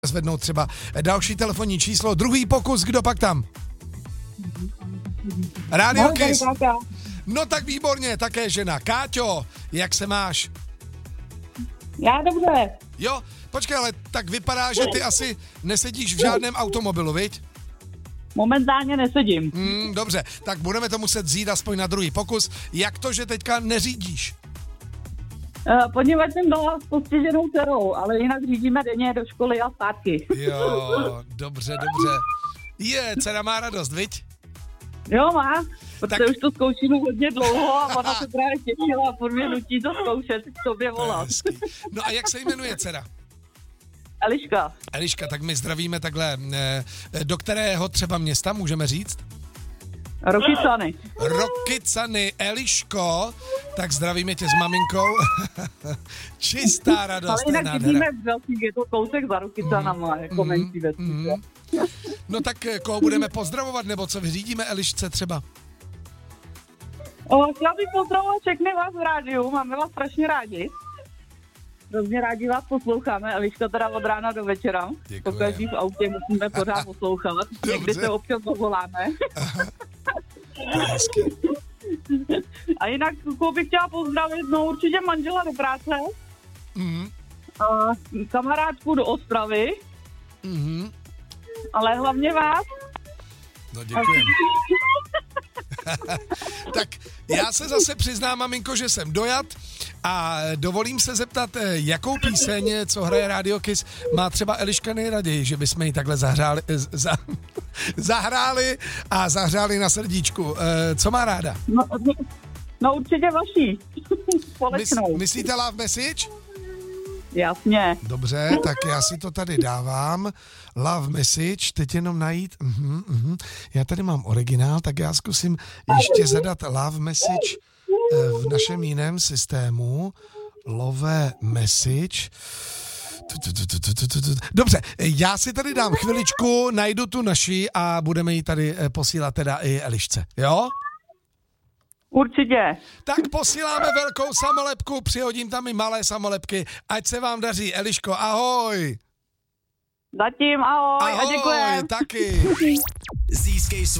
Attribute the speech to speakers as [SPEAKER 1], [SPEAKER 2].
[SPEAKER 1] zvednout třeba další telefonní číslo. Druhý pokus, kdo pak tam? Radio Kiss. No tak výborně, také žena. Káťo, jak se máš?
[SPEAKER 2] Já dobře.
[SPEAKER 1] Jo, počkej, ale tak vypadá, že ty asi nesedíš v žádném automobilu, viď?
[SPEAKER 2] Momentálně nesedím.
[SPEAKER 1] Dobře, tak budeme to muset vzít aspoň na druhý pokus. Jak to, že teďka neřídíš?
[SPEAKER 2] Poněvadž jsem dala s postiženou dcerou, ale jinak řídíme denně do školy a zpátky.
[SPEAKER 1] Jo, dobře. Dcera má radost, viď?
[SPEAKER 2] Jo, má, protože už to zkoušíme hodně dlouho a ona se právě těšila a furt mě nutí to zkoušet, k tobě volat.
[SPEAKER 1] No a jak se jmenuje dcera?
[SPEAKER 2] Eliška,
[SPEAKER 1] tak my zdravíme takhle. Do kterého třeba města můžeme říct? Rokycany, Eliško, tak zdravíme tě s maminkou. Čistá radost,
[SPEAKER 2] ale jinak vidíme v Velkých, je to kousek za Rokycanama, jako menší vesnice.
[SPEAKER 1] No tak koho budeme pozdravovat, nebo co vyřídíme Elišce třeba?
[SPEAKER 2] Chtěla bych pozdravovat všechny vás v rádiu, máme vás strašně rádi. Hrozně rádi vás posloucháme, Eliška teda od rána do večera. Pokaždý v autě musíme pořád poslouchat, někdy se občas dovoláme. A jinak bych chtěla pozdravit, no určitě manžela do práce, a kamarádku do Ostravy, ale hlavně vás.
[SPEAKER 1] No děkujem. Tak já se zase přiznám, maminko, že jsem dojat a dovolím se zeptat, jakou píseň, co hraje Radio Kiss, má třeba Eliška nejraději, že bychom ji takhle zahráli na srdíčku. Co má ráda?
[SPEAKER 2] No určitě vaší. Společnou.
[SPEAKER 1] Myslíte Love Message?
[SPEAKER 2] Jasně.
[SPEAKER 1] Dobře, tak já si to tady dávám. Love Message, teď jenom najít. Já tady mám originál, tak já zkusím ještě zadat Love Message v našem jiném systému. Love Message. Dobře, já si tady dám chviličku, najdu tu naši a budeme ji tady posílat teda i Elišce, jo?
[SPEAKER 2] Určitě.
[SPEAKER 1] Tak posíláme velkou samolepku, přihodím tam i malé samolepky. Ať se vám daří, Eliško, ahoj.
[SPEAKER 2] Zatím ahoj a děkujem.
[SPEAKER 1] Taky.
[SPEAKER 3] Získej